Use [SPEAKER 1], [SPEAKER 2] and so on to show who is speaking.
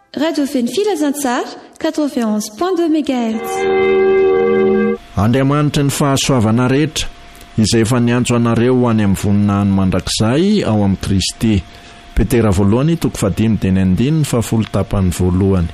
[SPEAKER 1] Radio Feny Filazantsara 91.2 MHz.
[SPEAKER 2] Andriamanitra ny fahasoavana rehetra izay efa niantso anareo ho any amin'ny voninahiny mandrakizay ao amin'ny Kristy. Petera voalohany 5:1-2 fa folo tapany voalohany.